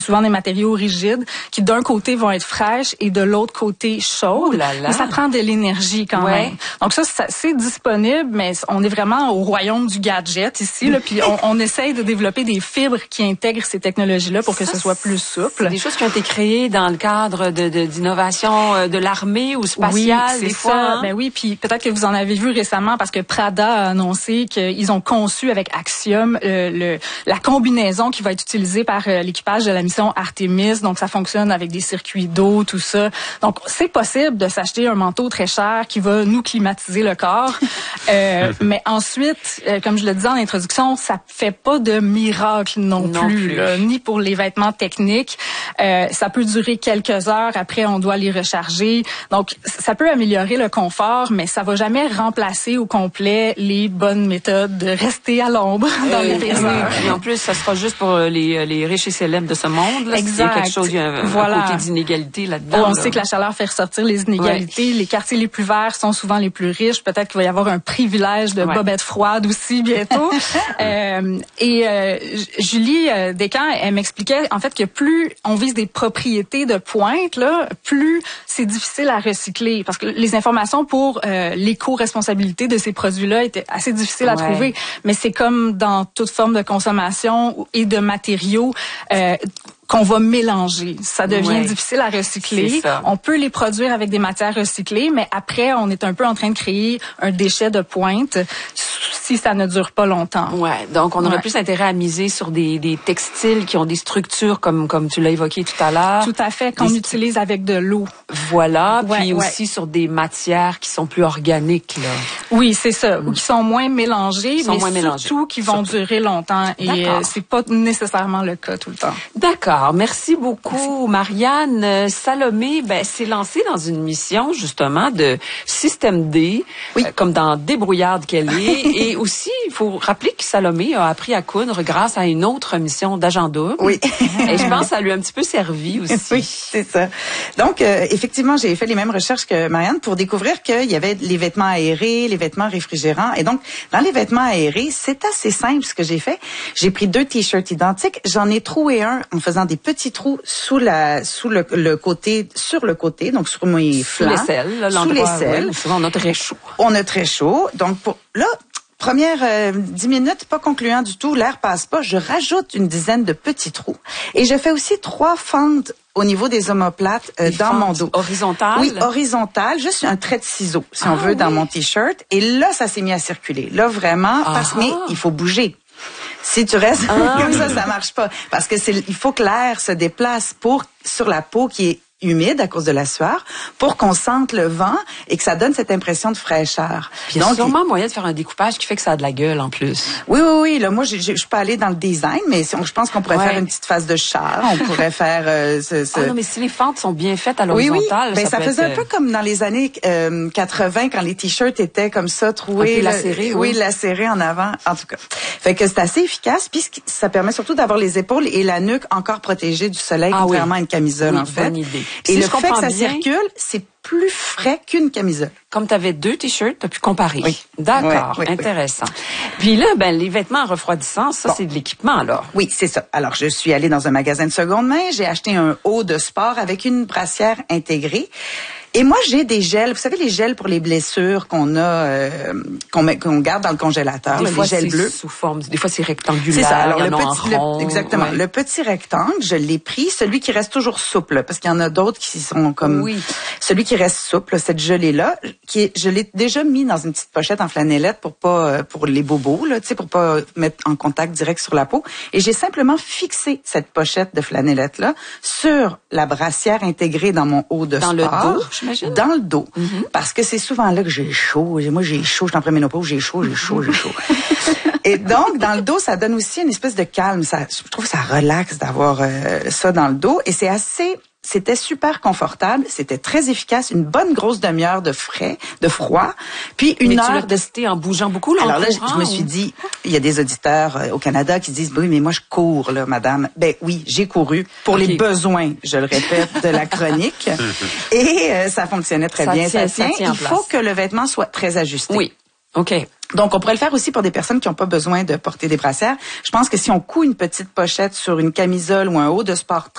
souvent des matériaux rigides qui d'un côté vont être fraîches et de l'autre côté chaudes. Mais ça prend de l'énergie quand même. Donc ça, c'est disponible, mais on est vraiment au royaume du gadget ici. Là, puis on essaye de développer des fibres qui intègrent ces technologies-là pour que ce soit plus souple. C'est des choses qui ont été créées dans le cadre d'innovation de l'armée ou spatiale, des fois. Ça. Ben oui, puis peut-être que vous en avez vu récemment parce que Prada a annoncé qu'ils ont conçu avec Axiom la combinaison qui va être utilisée par l'équipage de la mission Artemis, donc ça fonctionne avec des circuits d'eau, tout ça. Donc c'est possible de s'acheter un manteau très cher qui va nous climatiser le corps, mais ensuite, comme je le disais en introduction, ça fait pas de miracle non plus. Là, ni pour les vêtements techniques. Ça peut durer quelques heures, après on doit les recharger. Donc ça peut améliorer le confort, mais ça va jamais remplacer au complet les bonnes méthodes de rester à l'ombre dans les paysages. Et en plus, ça sera juste pour les riches et célèbres de ce monde. Là, exact. Il y a quelque chose, il y a un côté d'inégalité là-dedans. On sait que la chaleur fait ressortir les inégalités. Les quartiers les plus verts sont souvent les plus riches. Peut-être qu'il va y avoir un privilège de bobettes froides aussi bientôt. Julie Descamps, elle m'expliquait en fait que plus on vise des propriétés de pointe, là, plus c'est difficile à recycler. Parce que les informations pour l'éco-responsabilité de ces produits-là étaient assez difficiles à trouver. Mais c'est comme dans toute forme de consommation et de matériaux qu'on va mélanger. Ça devient difficile à recycler. On peut les produire avec des matières recyclées, mais après, on est un peu en train de créer un déchet de pointe si ça ne dure pas longtemps. Donc on aurait plus intérêt à miser sur des textiles qui ont des structures comme tu l'as évoqué tout à l'heure. Tout à fait, qu'on utilise avec de l'eau. Voilà, puis aussi sur des matières qui sont plus organiques, là. Oui, c'est ça, ou qui sont moins mélangées, mais surtout qui vont durer longtemps. Et c'est pas nécessairement le cas tout le temps. D'accord. Merci beaucoup, Marianne. Salomé, s'est lancée dans une mission, justement, de système D, comme dans débrouillarde qu'elle est. Et aussi, il faut rappeler que Salomé a appris à coudre grâce à une autre mission d'agent double. Oui. Et je pense que ça lui a un petit peu servi aussi. Oui, c'est ça. Donc, effectivement, j'ai fait les mêmes recherches que Marianne pour découvrir qu'il y avait les vêtements aérés, les vêtements réfrigérants. Et donc, dans les vêtements aérés, c'est assez simple ce que j'ai fait. J'ai pris 2 t-shirts identiques. J'en ai troué un en faisant des petits trous sur le côté, donc sur mes flancs. Sous l'aisselle, sous l'aisselle. Souvent, on a très chaud. On a très chaud. Donc, première 10 minutes, pas concluant du tout, l'air passe pas. Je rajoute une dizaine de petits trous. Et je fais aussi 3 fentes au niveau des omoplates dans mon dos. Horizontales? Oui, horizontales. Juste un trait de ciseau, si on veut, dans mon t-shirt. Et là, ça s'est mis à circuler. Là, vraiment, mais il faut bouger. Si tu restes comme ça marche pas. Parce que il faut que l'air se déplace sur la peau qui est humide à cause de la sueur pour qu'on sente le vent et que ça donne cette impression de fraîcheur. Puis il y a sûrement moyen de faire un découpage qui fait que ça a de la gueule en plus. Oui. Là, moi, je suis pas allée dans le design, mais je pense qu'on pourrait faire une petite face de char. On pourrait faire non, mais si les fentes sont bien faites à l'horizontale, ça faisait un peu comme dans les années 80 quand les t-shirts étaient comme ça troués, un peu lacérés. Oui, lacérés en avant. En tout cas, fait que c'est assez efficace puisque ça permet surtout d'avoir les épaules et la nuque encore protégées du soleil, contrairement à une camisole en fait. Bonne idée. Et le fait que ça circule, c'est plus frais qu'une camisole. Comme tu avais 2 t-shirts, tu as pu comparer. Oui. D'accord, intéressant. Puis là, les vêtements refroidissants, ça, c'est de l'équipement alors. Oui, c'est ça. Alors, je suis allée dans un magasin de seconde main, j'ai acheté un haut de sport avec une brassière intégrée. Et moi, j'ai des gels. Vous savez, les gels pour les blessures qu'on a, qu'on garde dans le congélateur. Des fois, les gels bleus. Sous forme. Des fois, c'est rectangulaire. C'est ça. Alors, exactement. Le petit rectangle, je l'ai pris. Celui qui reste toujours souple. Parce qu'il y en a d'autres qui sont comme, celui qui reste souple, cette gelée-là, je l'ai déjà mis dans une petite pochette en flanellette pour les bobos, là, tu sais, pour pas mettre en contact direct sur la peau. Et j'ai simplement fixé cette pochette de flanellette-là sur la brassière intégrée dans mon haut de sport. Dans le dos? Dans le dos. Parce que c'est souvent là que j'ai chaud. Moi, j'ai chaud, je suis en préménopause, j'ai chaud. Et donc, dans le dos, ça donne aussi une espèce de calme. Je trouve que ça relaxe d'avoir ça dans le dos. Et c'était super confortable, c'était très efficace, une bonne grosse demi-heure de froid, puis une heure. Tu l'as testé en bougeant beaucoup, là. Alors là, je me suis dit, il y a des auditeurs au Canada qui disent, oui, mais moi je cours, là, madame. Ben oui, j'ai couru pour les besoins, je le répète, de la chronique, et ça fonctionnait très bien. Ça tient. Il faut que le vêtement soit très ajusté. Oui. OK. Donc, on pourrait le faire aussi pour des personnes qui n'ont pas besoin de porter des brassières. Je pense que si on coud une petite pochette sur une camisole ou un haut de sport